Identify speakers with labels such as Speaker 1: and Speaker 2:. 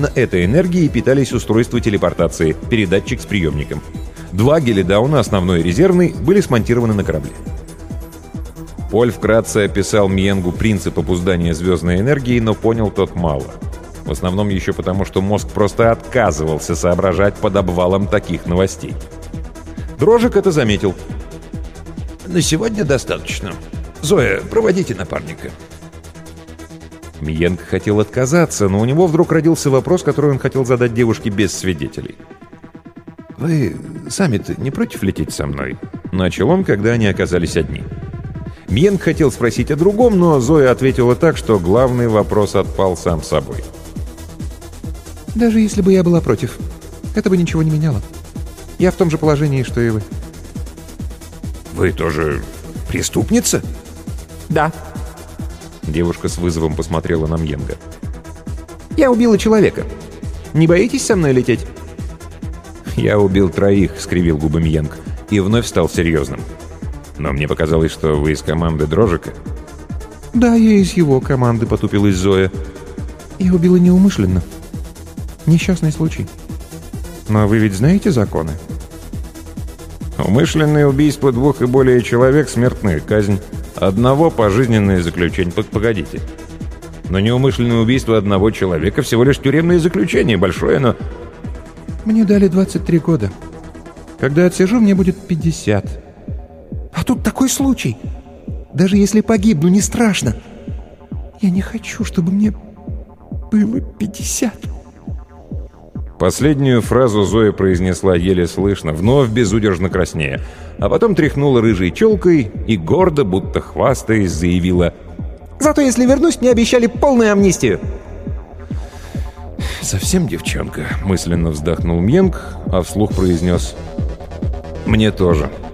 Speaker 1: именно этой энергией питались устройства телепортации, передатчик с приемником. 2 гелидауна, основной и резервный, были смонтированы на корабле. Поль вкратце описал Мьенгу принцип обуздания звездной энергии, но понял тот мало. В основном еще потому, что мозг просто отказывался соображать под обвалом таких новостей. Дрожек это заметил.
Speaker 2: «На сегодня достаточно. Зоя, проводите напарника».
Speaker 1: Мьенг хотел отказаться, но у него вдруг родился вопрос, который он хотел задать девушке без свидетелей.
Speaker 2: «Вы сами-то не против лететь со мной?»
Speaker 1: Начал он, когда они оказались одни. Мьенг хотел спросить о другом, но Зоя ответила так, что главный вопрос отпал сам собой.
Speaker 3: «Даже если бы я была против, это бы ничего не меняло. Я в том же положении, что и вы».
Speaker 2: «Вы тоже преступница?»
Speaker 3: «Да».
Speaker 1: Девушка с вызовом посмотрела на Мьенга.
Speaker 3: «Я убила человека. Не боитесь со мной лететь?»
Speaker 1: «Я убил 3», — скривил губы Мьенг, и вновь стал серьезным. «Но мне показалось, что вы из команды Дрожика».
Speaker 3: «Да, я из его команды», — потупилась Зоя. «Я убила неумышленно. Несчастный случай. Но вы ведь знаете законы?»
Speaker 1: «Умышленное убийство 2 и более человек — смертная казнь. 1 — пожизненное заключение». Погодите. Но неумышленное убийство 1 человека — всего лишь тюремное заключение. Большое, но...
Speaker 3: «Мне дали 23 года. Когда отсижу, мне будет 50. А тут такой случай. Даже если погибну, не страшно. Я не хочу, чтобы мне было 50.
Speaker 1: Последнюю фразу Зоя произнесла еле слышно, вновь безудержно краснея, а потом тряхнула рыжей челкой и гордо, будто хвастаясь, заявила:
Speaker 3: «Зато если вернусь, мне обещали полную амнистию».
Speaker 1: «Совсем девчонка», — мысленно вздохнул Мьенг, а вслух произнес: «Мне тоже».